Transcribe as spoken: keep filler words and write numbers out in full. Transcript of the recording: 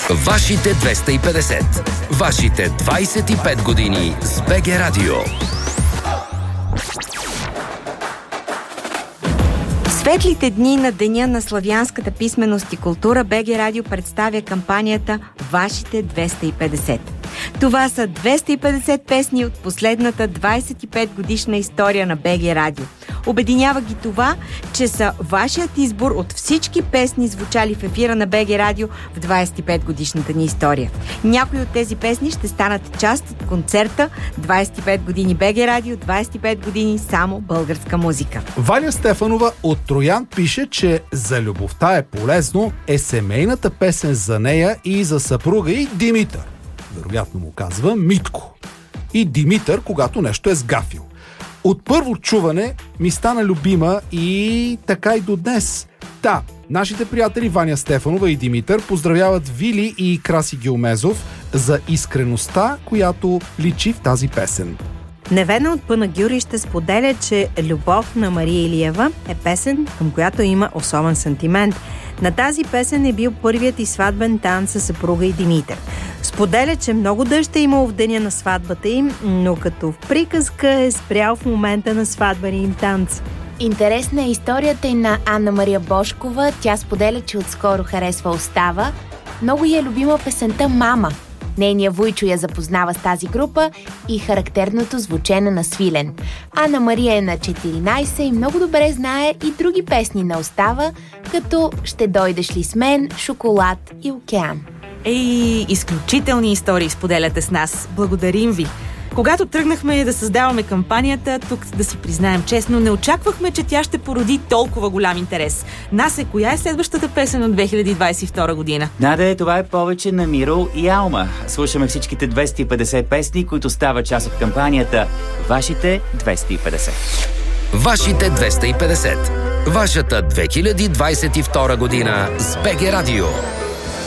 Вашите двеста и петдесет. Вашите двайсет и пет години с БГ Радио. Светлите дни на Деня на славянската писменост и култура БГ Радио представя кампанията Вашите двеста и петдесет. Това са двеста и петдесет песни от последната двайсет и пет годишна история на БГ Радио. Обединява ги това, че са вашият избор от всички песни, звучали в ефира на БГ Радио в двайсет и пет годишната ни история. Някои от тези песни ще станат част от концерта двайсет и пет години БГ Радио, двайсет и пет години само българска музика. Ваня Стефанова от Троян пише, че за любовта е полезно е семейната песен за нея и за съпруга и Димитър. Вероятно му казва Митко. И Димитър, когато нещо е сгафил. От първо чуване ми стана любима и така и до днес. Да, нашите приятели Ваня Стефанова и Димитър поздравяват Вили и Краси Гилмезов за искреността, която личи в тази песен. Невена от Панагюрище споделя, че Любов на Мария Илиева е песен, към която има особен сантимент. На тази песен е бил първият и сватбен танц със съпруга и Димитър. Споделя, че много дъжд е имал в деня на сватбата им, но като в приказка е спрял в момента на сватбения им танц. Интересна е историята и на Анна Мария Бошкова. Тя споделя, че отскоро харесва Остава. Много е любима песента Мама. Нейният вуйчо я запознава с тази група и характерното звучене на Свилен. Анна Мария е на четиринайсет и много добре знае и други песни на Остава, като Ще дойдеш ли с мен, Шоколад и Океан. Ей, изключителни истории споделяте с нас. Благодарим ви. Когато тръгнахме да създаваме кампанията, тук да си признаем честно, не очаквахме, че тя ще породи толкова голям интерес. Насе, коя е следващата песен от две хиляди двайсет и втора година? Наде, това е повече на Миро и Алма. Слушаме всичките двеста и петдесет песни, които стават част от кампанията Вашите двеста и петдесет. Вашите двеста и петдесет. Вашата две хиляди двайсет и втора година с БГ Радио.